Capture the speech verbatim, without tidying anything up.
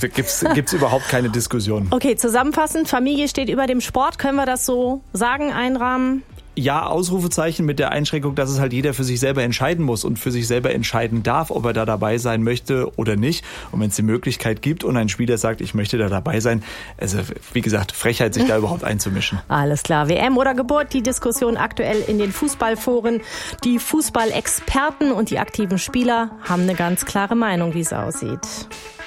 da gibt's, gibt's überhaupt keine Diskussion. Okay, zusammenfassend, Familie steht über dem Sport. Können wir das so sagen, einrahmen? Ja, Ausrufezeichen mit der Einschränkung, dass es halt jeder für sich selber entscheiden muss und für sich selber entscheiden darf, ob er da dabei sein möchte oder nicht. Und wenn es die Möglichkeit gibt und ein Spieler sagt, ich möchte da dabei sein, also wie gesagt, Frechheit, sich da überhaupt einzumischen. Alles klar, W M oder Geburt, die Diskussion aktuell in den Fußballforen. Die Fußballexperten und die aktiven Spieler haben eine ganz klare Meinung, wie es aussieht.